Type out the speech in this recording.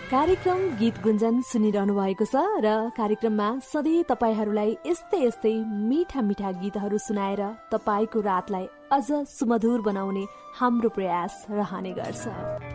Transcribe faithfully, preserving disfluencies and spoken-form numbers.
कार्यक्रम गीत गुन्जन सुनिरहनु भएको छ र कार्यक्रममा सधैँ तपाईहरूलाई यस्तै यस्तै मिठा मिठा गीतहरू सुनाएर तपाईँको रातलाई अझ सुमधुर बनाउने हाम्रो प्रयास रहने गर्छ।